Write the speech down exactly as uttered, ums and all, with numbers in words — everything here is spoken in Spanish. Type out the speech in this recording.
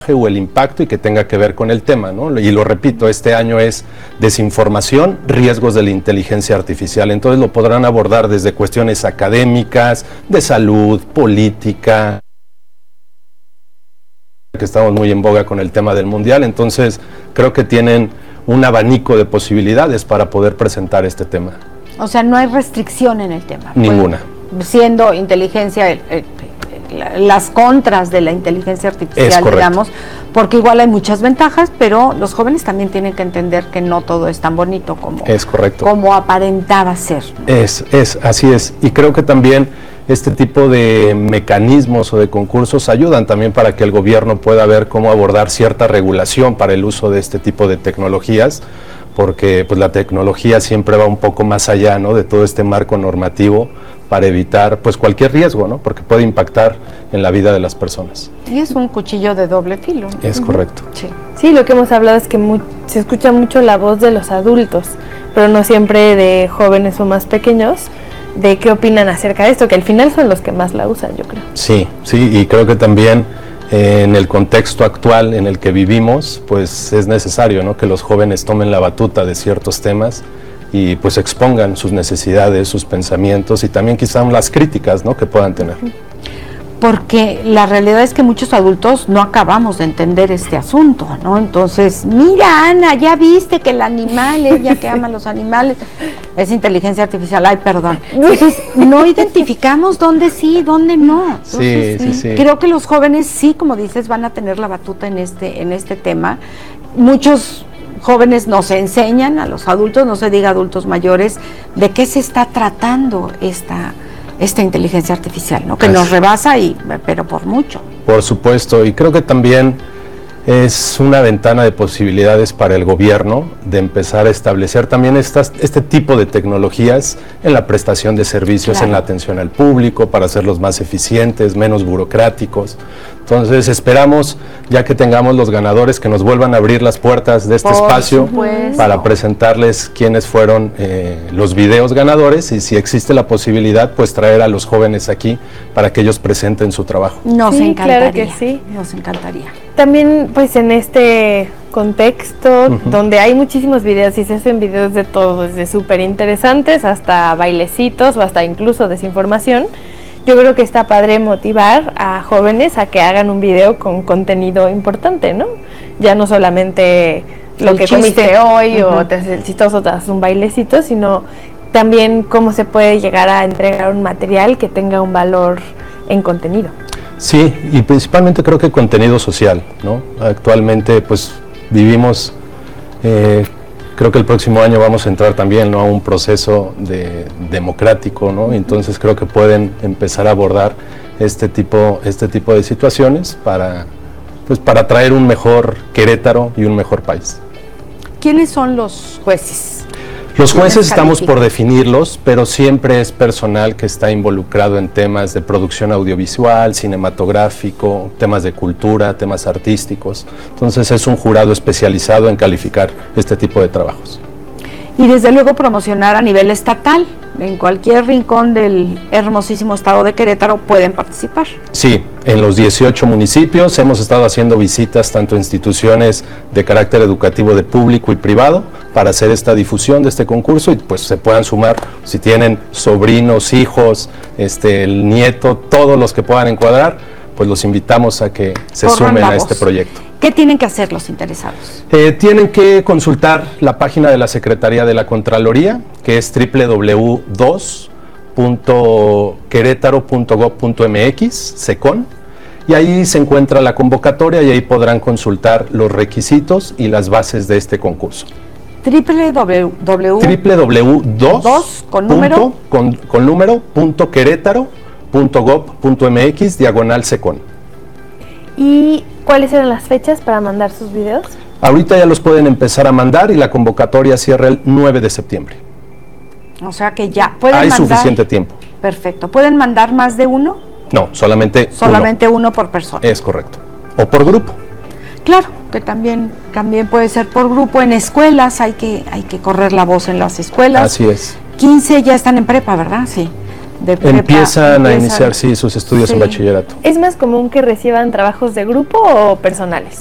o el impacto y que tenga que ver con el tema, ¿no? Y lo repito, este año es desinformación, riesgos de la inteligencia artificial, entonces lo podrán abordar desde cuestiones académicas, de salud, política, que estamos muy en boga con el tema del mundial, entonces creo que tienen un abanico de posibilidades para poder presentar este tema. O sea, no hay restricción en el tema. Ninguna. Pues, siendo inteligencia... El, el, las contras de la inteligencia artificial, digamos, porque igual hay muchas ventajas, pero los jóvenes también tienen que entender que no todo es tan bonito como, es correcto. como aparentaba ser. Es, es, así es, y creo que también este tipo de mecanismos o de concursos ayudan también para que el gobierno pueda ver cómo abordar cierta regulación para el uso de este tipo de tecnologías, porque pues la tecnología siempre va un poco más allá, ¿no?, de todo este marco normativo, para evitar pues cualquier riesgo, ¿no?, porque puede impactar en la vida de las personas. Y es un cuchillo de doble filo, ¿no? Es correcto. Sí, sí, lo que hemos hablado es que muy, se escucha mucho la voz de los adultos, pero no siempre de jóvenes o más pequeños, de qué opinan acerca de esto, que al final son los que más la usan, yo creo. Sí, sí, y creo que también eh, en el contexto actual en el que vivimos, pues es necesario, ¿no?, que los jóvenes tomen la batuta de ciertos temas y pues expongan sus necesidades, sus pensamientos y también quizás las críticas, ¿no?, que puedan tener. Porque la realidad es que muchos adultos no acabamos de entender este asunto, ¿no? Entonces, mira, Ana, ya viste que el animal, ella que ama los animales, es inteligencia artificial, ay, perdón. Entonces, no identificamos dónde sí, dónde no. Entonces, sí, sí, sí. Creo que los jóvenes sí, como dices, van a tener la batuta en este, en este tema. Muchos jóvenes nos enseñan, a los adultos, no se diga adultos mayores, de qué se está tratando esta, esta inteligencia artificial, ¿no?, que nos rebasa, y, pero por mucho. Por supuesto, y creo que también es una ventana de posibilidades para el gobierno de empezar a establecer también estas, este tipo de tecnologías en la prestación de servicios, claro, en la atención al público, para hacerlos más eficientes, menos burocráticos. Entonces esperamos, ya que tengamos los ganadores, que nos vuelvan a abrir las puertas de este Por espacio supuesto. para presentarles quiénes fueron eh, los videos ganadores, y si existe la posibilidad, pues traer a los jóvenes aquí para que ellos presenten su trabajo. Nos sí, encantaría, claro que sí. Nos encantaría. También pues en este contexto, uh-huh, donde hay muchísimos videos y se hacen videos de todo, desde súper interesantes hasta bailecitos o hasta incluso desinformación, yo creo que está padre motivar a jóvenes a que hagan un video con contenido importante, ¿no? Ya no solamente lo el que chiste. comiste hoy, uh-huh, o te haces el chistoso, te haces un bailecito, sino también cómo se puede llegar a entregar un material que tenga un valor en contenido. Sí, y principalmente creo que contenido social, ¿no? Actualmente pues vivimos, eh, creo que el próximo año vamos a entrar también, ¿no?, a un proceso de, democrático, ¿no? Entonces creo que pueden empezar a abordar este tipo, este tipo de situaciones para, pues, para traer un mejor Querétaro y un mejor país. ¿Quiénes son los jueces? Los jueces estamos por definirlos, pero siempre es personal que está involucrado en temas de producción audiovisual, cinematográfico, temas de cultura, temas artísticos. Entonces es un jurado especializado en calificar este tipo de trabajos. Y desde luego promocionar a nivel estatal, en cualquier rincón del hermosísimo estado de Querétaro pueden participar. Sí, en los dieciocho municipios hemos estado haciendo visitas tanto a instituciones de carácter educativo de público y privado para hacer esta difusión de este concurso, y pues se puedan sumar si tienen sobrinos, hijos, este, el nieto, todos los que puedan encuadrar, pues los invitamos a que se Corran sumen la a voz. este proyecto. ¿Qué tienen que hacer los interesados? Eh, tienen que consultar la página de la Secretaría de la Contraloría, que es doble u doble u doble u dos punto querétaro punto gob punto m x, SECON, y ahí se encuentra la convocatoria y ahí podrán consultar los requisitos y las bases de este concurso. doble u doble u doble u doble u doble u doble u punto dos con número con, con número punto querétaro punto gob punto m x diagonal SECON. ¿Y cuáles eran las fechas para mandar sus videos? Ahorita ya los pueden empezar a mandar y la convocatoria cierra el nueve de septiembre. O sea que ya pueden Hay mandar. suficiente tiempo. Perfecto. ¿Pueden mandar más de uno? No, solamente Solamente uno. uno por persona. Es correcto. O por grupo. Claro, que también, también puede ser por grupo. En escuelas hay que, hay que correr la voz en las escuelas. Así es. quince ya están en prepa, ¿verdad? Sí. de prepa, empiezan a iniciar sí, sus estudios Sí. en bachillerato. ¿Es más común que reciban trabajos de grupo o personales?